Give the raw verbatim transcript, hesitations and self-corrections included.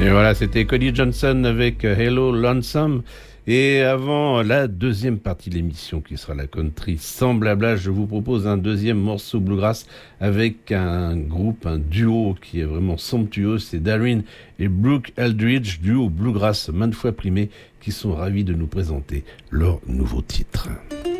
Et voilà, c'était Cody Johnson avec Hello Lonesome. Et avant la deuxième partie de l'émission qui sera la country sans blabla, je vous propose un deuxième morceau bluegrass avec un groupe, un duo qui est vraiment somptueux. C'est Darren et Brooke Eldridge, duo bluegrass maintes fois primé, qui sont ravis de nous présenter leur nouveau titre.